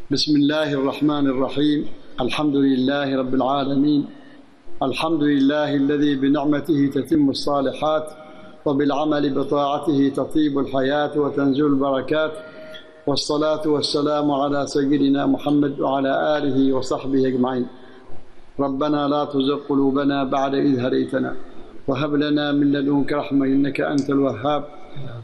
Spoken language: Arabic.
بسم الله الرحمن الرحيم. الحمد لله رب العالمين. الحمد لله الذي بنعمته تتم الصالحات، وبالعمل بطاعته تطيب الحياة وتنزل البركات، والصلاة والسلام على سيدنا محمد وعلى آله وصحبه أجمعين. ربنا لا تزغ قلوبنا بعد إذ هديتنا، وهب لنا من لدنك رحمة إنك أنت الوهاب.